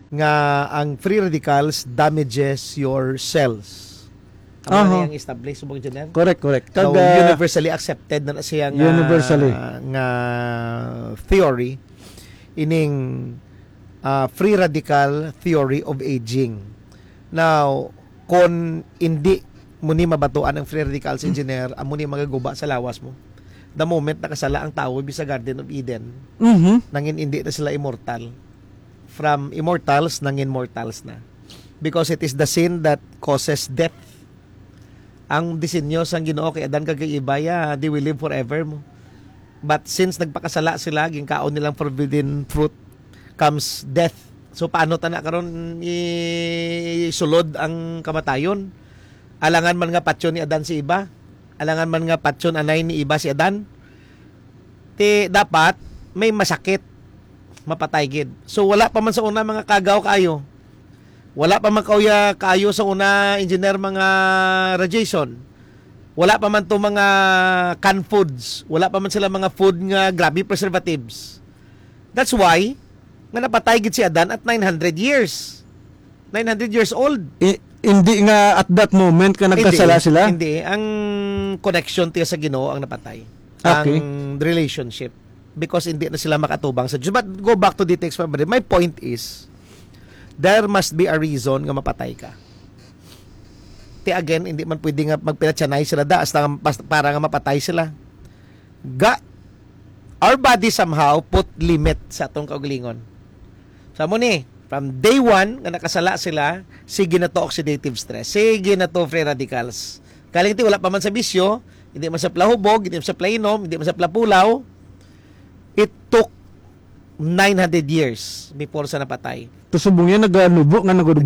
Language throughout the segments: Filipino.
nga ang free radicals damages your cells. Ang establish mo engineer. Correct. So universally accepted na siya nga universally nga theory ining free radical theory of aging. Now, kung hindi mo ni mabatuan ang free radicals engineer, amo ni magaguba sa lawas mo. The moment nakasala ang tao sa Garden of Eden, nangin hindi na sila immortal. From immortals, nangin mortals na. Because it is the sin that causes death. Ang disenyo sang Ginoo kay Adan kay Ibaya, they will live forever mo. But since nagpakasala sila, ginkaon nilang forbidden fruit, comes death. So paano ta na karon isulod ang kamatayon? Alangan man nga patyon ni Adan si Iba, alangan man nga patyon anay ni Iba si Adan. Dapat may masakit, mapatay gid. So wala pa man sa una mga kagaw kayo. Wala pa man kayo sa una engineer mga radiation. Wala pa man to mga canned foods. Wala pa man sila mga food nga grabe preservatives. That's why nga napatay gid si Adan at 900 years. 900 years old. Hindi nga at that moment ka nagkasala sila? Hindi. Ang connection tiya sa Ginoo ang napatay. Okay. Ang relationship. Because hindi na sila makatubang sa Diyos. But go back to the text. My point is, there must be a reason nga mapatay ka. Again, hindi man pwede nga magpinatsanay sila para nga mapatay sila. Our body somehow put limit sa atong kaugalingon. Sa mo ni, from day one, nga nakasala sila, sige na to oxidative stress, sige na to free radicals. Kaling wala pa man sa bisyo, hindi man sa plahubog, hindi man sa plainom, hindi man sa plapulaw. It took 900 years before sa napatay. Tusubong yan, naganubo.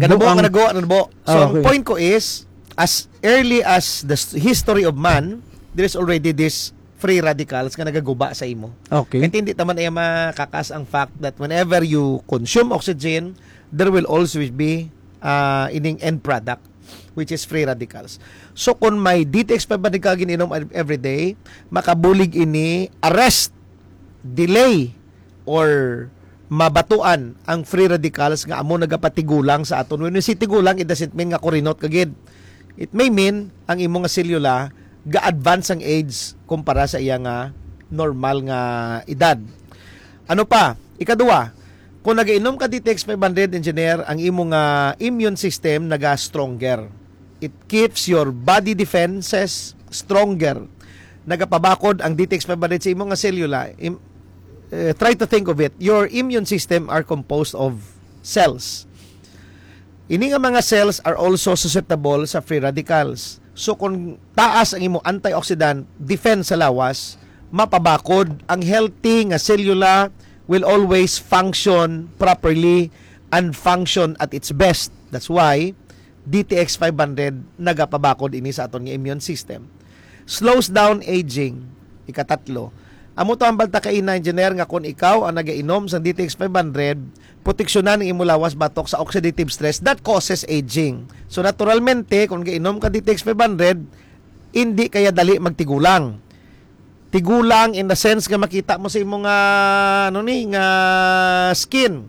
So, ang point ko is, as early as the history of man, there is already this free radicals nga nagaguba sa imo. Okay. Kaya hindi naman ay makakas ang fact that whenever you consume oxygen, there will also be ining end product, which is free radicals. So, kung may DTX5 radical gininom every day, makabulig ini arrest, delay, or mabatuan ang free radicals nga amo nagapatigulang sa aton. When we say tigulang, it doesn't mean nga kurinot kagid. It may mean ang imo nga selula ga-advance ang age kumpara sa iya nga normal nga edad. Ano pa? Ikadua, kung nagainom ka DTX 500 engineer, ang imo nga immune system naga-stronger. It keeps your body defenses stronger. Nagapabakod ang DTX 500 sa imo nga selula. Try to think of it. Your immune system are composed of cells. Ini nga mga cells are also susceptible sa free radicals. So kung taas ang imo antioxidant defense sa lawas, mapabakod ang healthy nga cellula will always function properly and function at its best. That's why DTX 500 nagapabakod ini sa aton nga immune system. Slows down aging. Ikatatlo, amo to ang balta kay engineer nga kung ikaw ang nagainom sa DTX 500, proteksyonan ang imo lawas batok sa oxidative stress that causes aging. So naturalmente kung gainom ka DTX 500, hindi kaya dali magtigulang. Tigulang in the sense nga makita mo sa imo nga nga skin.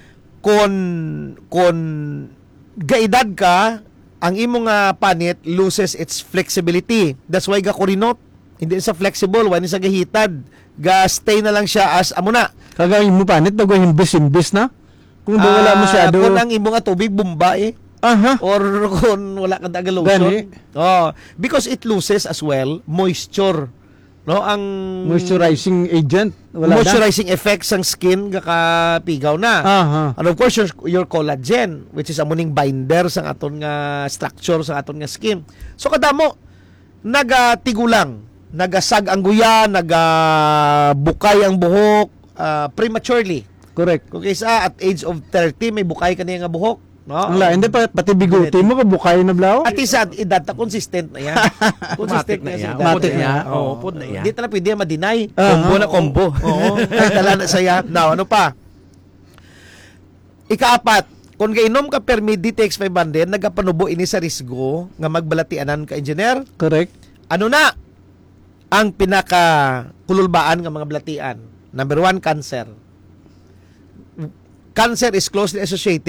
Kung gaedad ka, ang imo nga panit loses its flexibility. That's why gakurinot. Hindi sa flexible, wala sa gahitad. Ga-stay na lang siya as amo na. Kagawin mo panit, nagwahimbis-imbis na? Kung wala mo siya kung ang imo nga tubig, bumba Or kung wala ka daga lotion. Because it loses as well moisture. No, ang moisturizing agent. Moisturizing effect sang skin kapigaw na. And of course, your collagen, which is amuning binder sang aton nga structure sang aton nga skin. So kadamo, nagatigulang. Nagasag ang guya, nagabukay ang buhok prematurely. Correct. Kung kaysa at age of 30 may bukay ka niya nga buhok, no? Hindi pati biguti mo ka bukay na blaw. At isa edad ta consistent na yan. Consistent na yan. Matik niya. Pud na yan. Di ta na pwede ma-deny. Combo na combo. Ay tala na saya. Now, ano pa? Ikaapat, kung gainom ka permi DTX 500, nagapanubo ini sa risgo nga magbalatianan ka engineer. Correct. Ano na ang pinaka kululbaan ng mga balatian? Number 1, cancer. Cancer is closely associated